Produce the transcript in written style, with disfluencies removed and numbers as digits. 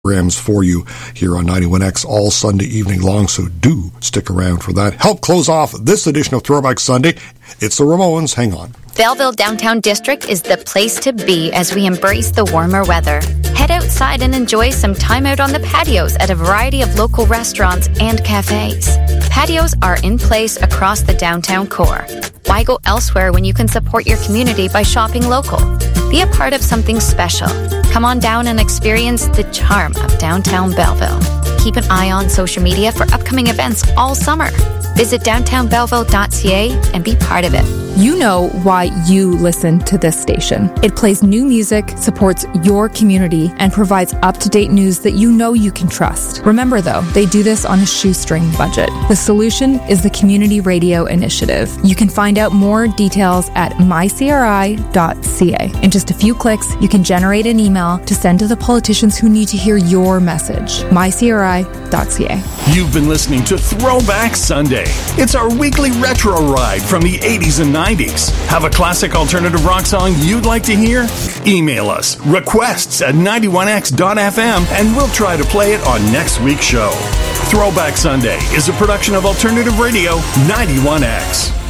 programs for you here on 91X all Sunday evening long, so do stick around for that. Help close off this edition of Throwback Sunday. It's the Ramones. Hang on. Belleville Downtown District is the place to be as we embrace the warmer weather. Head outside and enjoy some time out on the patios at a variety of local restaurants and cafes. Patios are in place across the downtown core. Why go elsewhere when you can support your community by shopping local? Be a part of something special. Come on down and experience the charm of downtown Belleville. Keep an eye on social media for upcoming events all summer. Visit downtownbelleville.ca and be part of it. You know why you listen to this station. It plays new music, supports your community, and provides up-to-date news that you know you can trust. Remember, though, they do this on a shoestring budget. The solution is the Community Radio Initiative. You can find out more details at mycri.ca. In just a few clicks, you can generate an email to send to the politicians who need to hear your message. mycri.ca. You've been listening to Throwback Sunday. It's our weekly retro ride from the 80s and 90s. Have a classic alternative rock song you'd like to hear? Email us requests@91x.fm and we'll try to play it on next week's show. Throwback Sunday is a production of Alternative Radio 91X.